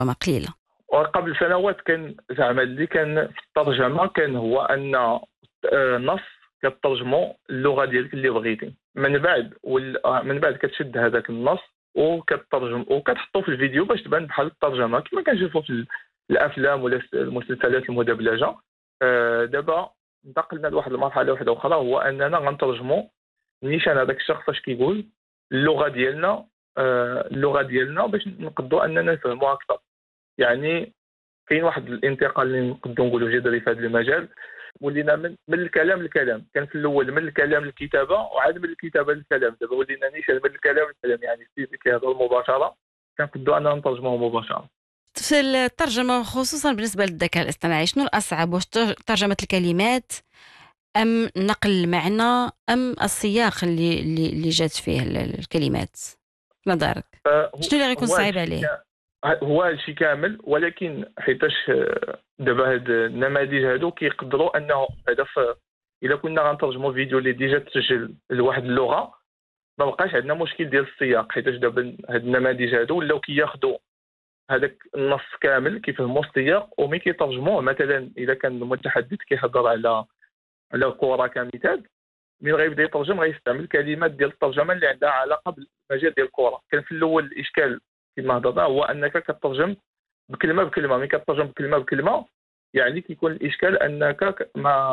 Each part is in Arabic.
قليلة. وقبل سنوات كان زعما اللي كان في الترجمه كان هو ان نص كترجمو اللغه ديالك اللي بغيتي، من بعد كتشد هذاك النص وكترجم وكتحطو في الفيديو باش تبان بحال الترجمه كما كنشوفوا في الافلام ولا المسلسلات المدبلجه. دابا انتقلنا لواحد المرحله واحده اخرى، هو اننا غنترجموا نيشان هذاك الشخص اش كيقول اللغه ديالنا باش نقدروا اننا نفهموها اكثر. يعني كاين واحد الانتقال اللي نقدروا نقولوا جذري في هذا المجال، ولينا من الكلام للكلام. كان في الاول من الكلام للكتابه وعاد من الكتابه للكلام، دابا ولينا نيشان من الكلام للكلام، يعني السيد كيهضر مباشره كنقدروا اننا نترجموه مباشره. في الترجمة خصوصا بالنسبة للذكاء الاصطناعي شنو الأصعب؟ واش ترجمة الكلمات أم نقل المعنى أم السياق اللي جات فيه الكلمات نظرك؟ شنو اللي غيكون صعيب عليه؟ هو هادشي كامل، ولكن حيتاش دابا هاد النماذج هادو كيقدروا انه هذا الا كنا غنترجموا فيديو اللي ديجا تسجل لواحد اللغه ما بقاش عندنا مشكل ديال السياق، حيتاش دابا هاد النماذج هادو ولاو كياخذوا هذاك النص كامل كيفهموا السياق ومي كيترجموه. مثلا اذا كان المتحدث كيهضر على كره كمثال، من غيبدا يترجم غيستعمل كلمات ديال الترجمه اللي عندها علاقه بالمجال ديال الكره. كان في الاول الاشكال كما هضرنا هو انك كترجم بكلمه بكلمه، ملي كترجم بكلمه بكلمه يعني كيكون الاشكال انك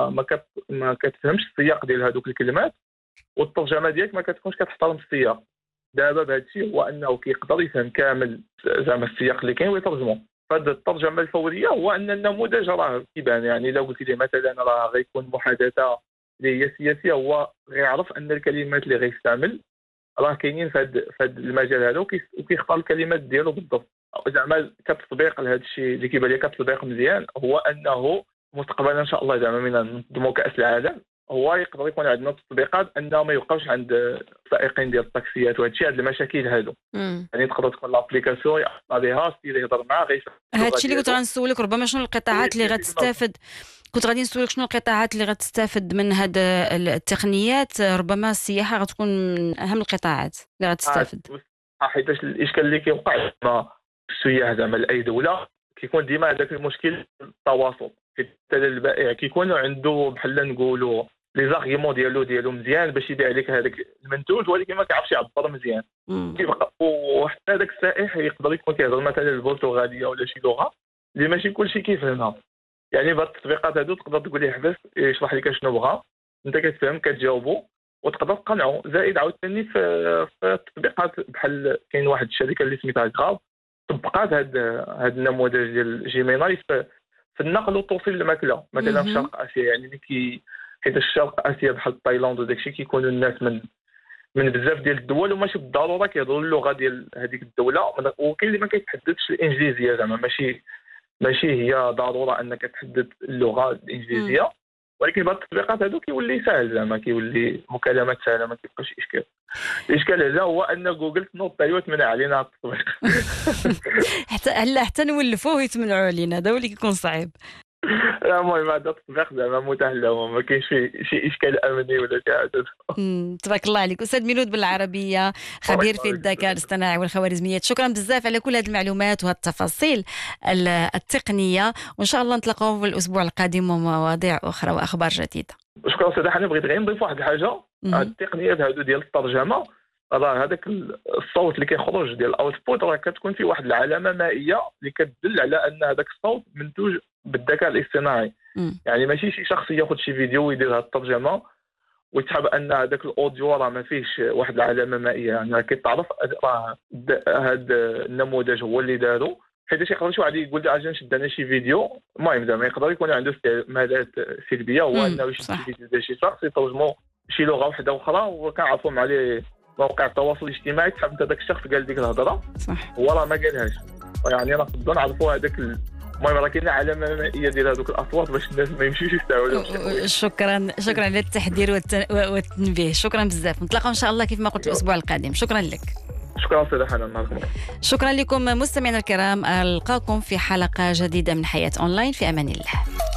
ما كتفهمش السياق ديال هذوك الكلمات، والترجمه ديالك ما كتكونش كتحترم السياق. دابا بهذا الشيء هو انه كيقدر يفهم كامل زعما السياق اللي كاين ويترجمه. فهاد الترجمه الفوريه هو ان النموذج راه كيبان، يعني الا قلت لي مثلا راه غيكون محادثه اللي هي سياسيه، هو غيعرف ان الكلمات اللي غيستعمل راه كاينين في هذا المجال هذا وكيختار الكلمات ديالو بالضبط. زعما كتطبيق لهذا الشيء اللي كيبان لي كتطبيق مزيان هو انه مستقبلا ان شاء الله زعما من ننظموا كاس العالم هو يقدر يكون عندنا تطبيقات انه ما يبقاوش عند السائقين ديال الطاكسيات وهذا الشيء. هاد المشاكل هادو يعني تقدر تكون لابليكاسيون يحط بها ستيل يهضر معاه هذا الشيء اللي كنت غنسولك ربما شنو القطاعات اللي غتستافد. كنت غادي نسولك شنو القطاعات اللي غتستافد من هاد التقنيات. ربما السياحه غتكون من اهم القطاعات اللي غتستافد. حيتاش الاشكال اللي كيوقع مع السياح زعما لاي دوله كيكون ديما هذاك المشكل التواصل. حتى البائع كيكون عنده بحال نقولوا لي زارغيمون ديالو مزيان باش يبيع لك هذاك المنتوج، ولكن ما كيعرفش يعبر مزيان. كيبقى وحتى هذاك السائح يقدر يكون كيهضر مثلا البرتغاليه ولا شي لغه اللي ماشي كلشي كيفهمها. يعني بهاد التطبيقات هادو تقدر تقول ليه حبس يشرح لك شنو بغا، انت كتفهم كتجاوبو وتقدر تقنعو. زائد عاوتاني في التطبيقات بحال كاين واحد الشركه اللي سميتها غراب طبقات هاد النموذج ديال جيميناي في النقل والتوصيل الماكله مثلا في شرق اسيا. يعني حيت الشرق اسيا بحال تايلاند وداكشي كيكونوا الناس من بزاف ديال الدول وماشي بالضروره كيهضروا اللغه ديال هذيك الدوله، وكاين اللي ما كيتحدثش الانجليزيه زعما ماشي هي ضروره انك تحدث اللغه الانجليزيه. ولكن بعض التطبيقات هذو كيولي سهل زعما كيولي مكالمات سهله ما كيبقاش اشكال. الاشكال هذا هو ان جوجل تنوض وتمنع علينا التطبيق حتى نولفوه ويتمنعوا علينا، هذا هو اللي كيكون صعيب. المهم هذا التطبيق زعما متاح لهم، ما كاينش فيه شي اشكال امني ولا شي حاجه. تبارك الله عليك استاذ ميلود بالعربيه، خبير في الذكاء الاصطناعي والخوارزميات. شكرا بزاف على كل هذه المعلومات وهذه التفاصيل التقنيه، وان شاء الله نتلاقاو في الاسبوع القادم ومواضيع اخرى واخبار جديده. شكرا استاذ حنان. بغيت غير نضيف واحد الحاجه. التقنيات هادو ديال الترجمه راه هذاك الصوت اللي كيخرج ديال الاوتبوت راه كتكون فيه واحد العلامه مائيه اللي كتدل على ان هذاك الصوت منتوج بالذكاء الاصطناعي. يعني ماشي شي شخص ياخذ شي فيديو ويدير هذه الترجمه ويتحب ان هذاك الاوديو راه ما فيهش واحد العلامه مائيه. يعني كيتعرف راه هذا النموذج هو اللي دارو، حيت يقدر شي واحد يقول لي اجي نشد انا شي فيديو. المهم زعما يقدر يكون عنده استعمالات سلبيه، هو انه يشد فيديو ديال شي شخص يترجمو شي لغه واحده اخرى وكنعرفوا عليه مواقع التواصل الاجتماعي تحب هذاك الشخص قال ديك الهضره صح هو راه ما قالهاش. يعني راه نقدروا نعرفوا هذاك المهم راه كاينه علامه مائيه ديال هذوك الاصوات باش الناس ما يمشيوش يستعملوها. شكرا على التحذير والتنبيه. شكرا بزاف. نتلاقاو ان شاء الله كيف ما قلت الاسبوع القادم. شكرا لك. شكرا استاذ حنان. نهاركم. شكرا لكم مستمعينا الكرام. القاكم في حلقه جديده من حياه اونلاين. في امان الله.